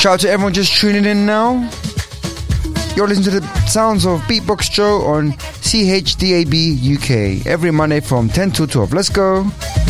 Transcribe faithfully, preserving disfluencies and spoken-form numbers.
Shout out to everyone just tuning in now. You're listening to the sounds of Beatbox Joe on C H D A B U K every Monday from ten to twelve. Let's go.